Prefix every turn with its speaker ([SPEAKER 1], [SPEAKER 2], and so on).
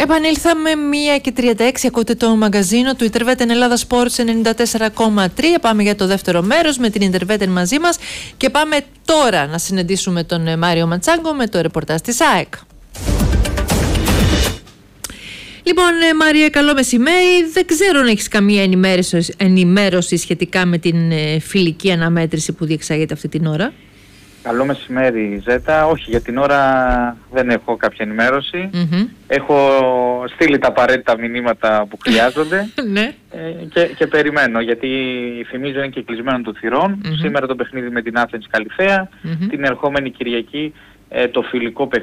[SPEAKER 1] Επανήλθαμε 1:36, ακούτε το μαγκαζίνο του Ιντερβέτεν Ελλάδα Sports 94,3. Πάμε για το δεύτερο μέρος με την Ιντερβέτεν μαζί μας και πάμε τώρα να συναντήσουμε τον Μάριο Ματσάγκο με το ρεπορτάζ της ΑΕΚ. Λοιπόν, Μάρια, καλό μεσημέρι. Δεν ξέρω αν έχεις καμία ενημέρωση σχετικά με την φιλική αναμέτρηση που διεξάγεται αυτή την ώρα.
[SPEAKER 2] Καλό μεσημέρι, Ζέτα. Όχι, για την ώρα δεν έχω κάποια ενημέρωση. Έχω στείλει τα απαραίτητα μηνύματα που χρειάζονται και περιμένω, γιατί θυμίζω είναι και κλεισμένο των θυρών. Σήμερα το παιχνίδι με την Athens Καλυθέα, την ερχόμενη Κυριακή το φιλικό παιχνίδι